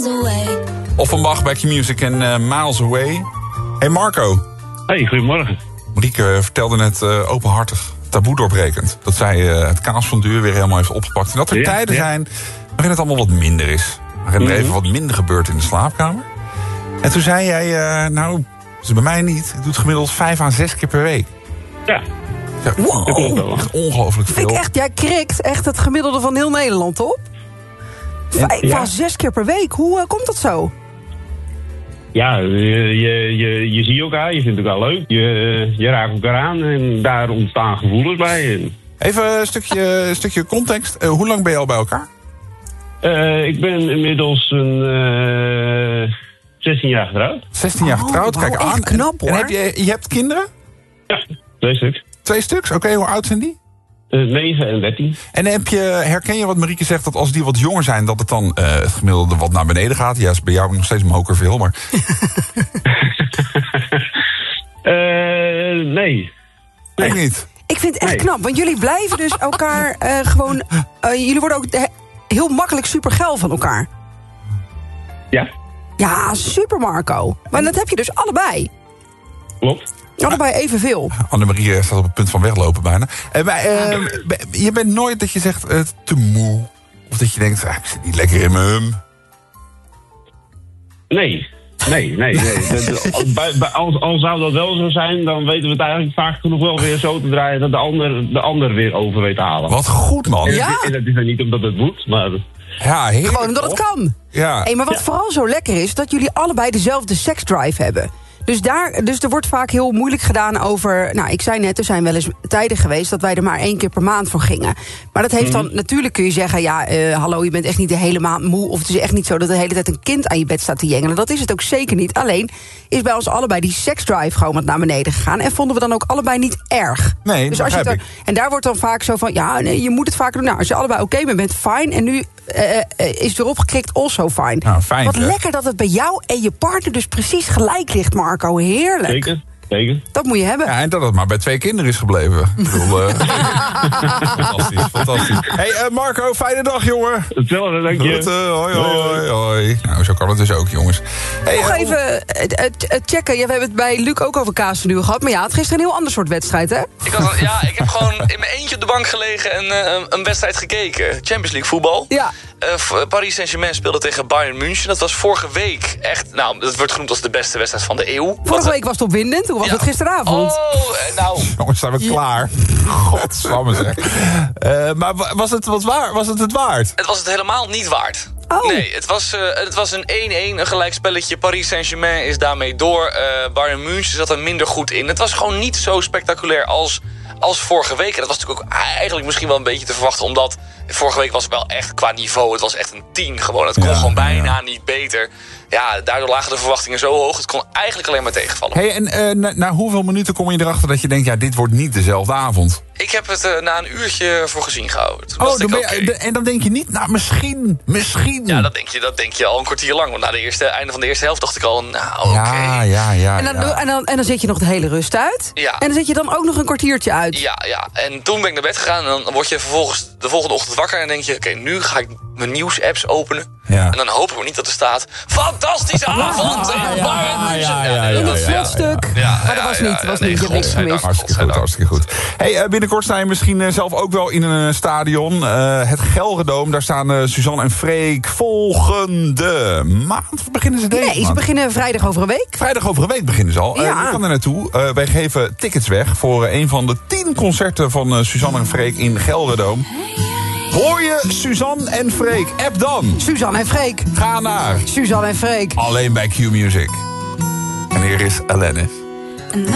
away. Offenbach bij Q-Music en Miles Away. Hey Marco. Hey, goedemorgen. Marieke vertelde net openhartig, taboe doorbrekend, dat zij het kaasfondue weer helemaal heeft opgepakt. En dat er tijden zijn waarin het allemaal wat minder is. Waarin er even wat minder gebeurt in de slaapkamer. En toen zei jij, nou, dat is bij mij niet. Ik doe het gemiddeld 5 à 6 keer per week. Ja. Ja, wow, echt ongelooflijk veel. Jij krikt echt het gemiddelde van heel Nederland op. 5 à 6 keer per week. Hoe komt dat zo? Ja, je ziet elkaar, je vindt elkaar leuk. Je raakt elkaar aan en daar ontstaan gevoelens bij. Even een stukje context. Hoe lang ben je al bij elkaar? Ik ben inmiddels 16 jaar getrouwd. 16 jaar getrouwd, kijk aan. Echt knap, hoor. En je hebt kinderen? Ja, 2 stuks. 2 stuks? Oké, hoe oud zijn die? 9 en 13. En herken je wat Marieke zegt, dat als die wat jonger zijn, dat het dan het gemiddelde wat naar beneden gaat? Ja, is bij jou nog steeds mokerveel, maar... Nee. Ik niet. Ik vind het echt knap, want jullie blijven dus elkaar gewoon... jullie worden ook heel makkelijk supergeil van elkaar. Ja. Ja, super Marco. Maar dat heb je dus allebei. Klopt. Allebei evenveel. Annemarie staat op het punt van weglopen bijna. Je bent nooit dat je zegt te moe. Of dat je denkt, ik zit niet lekker in mijn hum. Nee. Al zou dat wel zo zijn, dan weten we het eigenlijk vaak genoeg wel weer zo te draaien dat de ander weer over weet te halen. Wat goed, man. En dat is dan niet omdat het moet, maar... Ja, heerlijk, gewoon omdat het kan. Ja. Maar wat vooral zo lekker is, dat jullie allebei dezelfde seksdrive hebben. Dus er wordt vaak heel moeilijk gedaan over... Nou, ik zei net, er zijn wel eens tijden geweest dat wij er maar 1 keer per maand voor gingen. Maar dat heeft dan... Natuurlijk kun je zeggen, hallo, je bent echt niet de hele maand moe. Of het is echt niet zo dat de hele tijd een kind aan je bed staat te jengelen. Dat is het ook zeker niet. Alleen is bij ons allebei die seksdrive gewoon wat naar beneden gegaan. En vonden we dan ook allebei niet erg. Nee, dus als je en daar wordt dan vaak zo van... Ja, nee, je moet het vaker doen. Nou, als je allebei oké bent, fijn. En nu is erop gekrikt, also fine. Nou, fijn. Wat lekker dat het bij jou en je partner dus precies gelijk ligt, Marco. Heerlijk. Zeker. Dat moet je hebben. Ja, en dat het maar bij 2 kinderen is gebleven. Ik bedoel, fantastisch. Hey Marco, fijne dag, jongen. Hetzelfde, dank je. Goed, hoi. Nou, zo kan het dus ook, jongens. Hey, nog even checken. Ja, we hebben het bij Luc ook over kaasvernieuwen gehad. Maar ja, het gisteren een heel ander soort wedstrijd, hè? Ik heb gewoon in mijn eentje op de bank gelegen en een wedstrijd gekeken. Champions League voetbal. Ja. Paris Saint-Germain speelde tegen Bayern München. Dat was vorige week echt... Nou, dat wordt genoemd als de beste wedstrijd van de eeuw. Vorige week was het opwindend. Hoe was het gisteravond? Jongens, zijn we klaar? Godsamme zeg. Maar was het het waard? Het was het helemaal niet waard. Oh. Nee, het was een 1-1, een gelijkspelletje. Paris Saint-Germain is daarmee door. Bayern München zat er minder goed in. Het was gewoon niet zo spectaculair als vorige week. En dat was natuurlijk ook eigenlijk misschien wel een beetje te verwachten, omdat vorige week was het wel echt qua niveau. Het was echt een 10 gewoon. Het kon gewoon bijna niet beter. Ja, daardoor lagen de verwachtingen zo hoog. Het kon eigenlijk alleen maar tegenvallen. Hey, en na hoeveel minuten kom je erachter dat je denkt, ja, dit wordt niet dezelfde avond? Ik heb het na een uurtje voor gezien gehouden. En dan denk je niet, nou, misschien. Ja, dat denk je al een kwartier lang. Want na het einde van de eerste helft dacht ik al, nou, oké. Ja. En dan zit je nog de hele rust uit. Ja. En dan zit je dan ook nog een kwartiertje uit. Ja. En toen ben ik naar bed gegaan. En dan word je vervolgens de volgende ochtend wakker. En denk je, oké, nu ga ik mijn nieuwsapps openen. Ja. En dan hopen we niet dat er staat, fantastische avond! Dat slotstuk. Maar dat was niet. Je hebt niks gemist. Hartstikke goed. Hey, binnenkort sta je misschien zelf ook wel in een stadion. Het Gelredome, daar staan Suzanne en Freek volgende maand. Beginnen ze deze maand? Nee, ze beginnen vrijdag over een week. Vrijdag over een week beginnen ze al. Ja. Je kan er naartoe. Wij geven tickets weg voor een van de 10 concerten van Suzanne en Freek in Gelredome. Hoor je Suzanne en Freek? App dan. Suzanne en Freek. Ga naar Suzanne en Freek. alleen bij Q-Music. En hier is Alanis.